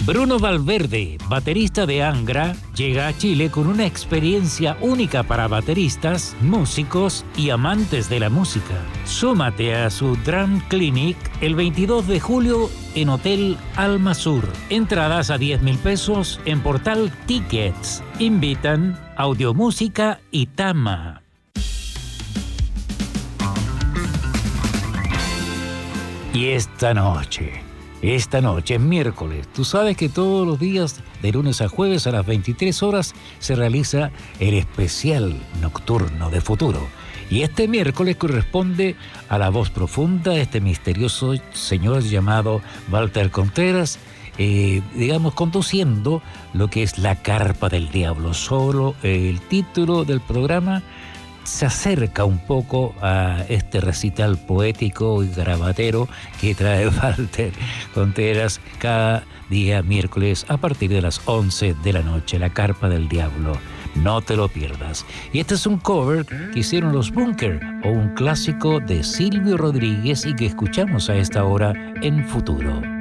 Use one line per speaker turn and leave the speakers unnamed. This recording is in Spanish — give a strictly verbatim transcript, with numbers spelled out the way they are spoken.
Bruno Valverde, baterista de Angra, llega a Chile con una experiencia única para bateristas, músicos y amantes de la música. Súmate a su Drum Clinic el veintidós de julio en Hotel Alma Sur. Entradas a diez mil pesos en Portal Tickets. Invitan Audiomúsica y Tama. Y esta noche... Esta noche es miércoles. Tú sabes que todos los días, de lunes a jueves a las veintitrés horas, se realiza el especial nocturno de Futuro. Y este miércoles corresponde a la voz profunda de este misterioso señor llamado Walter Contreras, eh, digamos, conduciendo lo que es La Carpa del Diablo. Solo eh, el título del programa se acerca un poco a este recital poético y garabatero que trae Walter Contreras cada día miércoles a partir de las once de la noche, La Carpa del Diablo. No te lo pierdas. Y este es un cover que hicieron los Bunker, o un clásico de Silvio Rodríguez y que escuchamos a esta hora en Futuro.